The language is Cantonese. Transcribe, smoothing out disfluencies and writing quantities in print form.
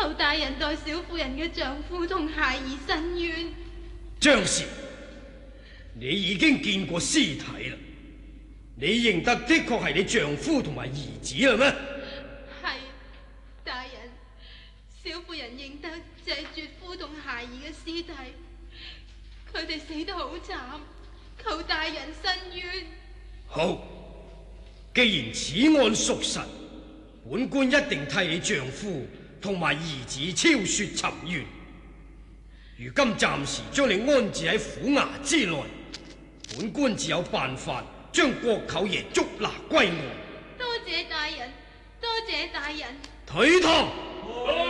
求大人代小婦人嘅丈夫同孩兒伸冤。 張氏，你已經見過屍體啦，你認得的確係你丈夫同埋兒子啦咩？ 係，大人，小婦人認得就係絕夫同孩兒嘅屍體，佢哋死得好慘，求大人伸冤。 好，既然此案屬實，本官一定替你丈夫同埋兒子昭雪尋冤。如今暫時將你安置喺府衙之內，本官自有辦法將郭舅爺捉拿歸案。 多謝大人，多謝大人。 退堂。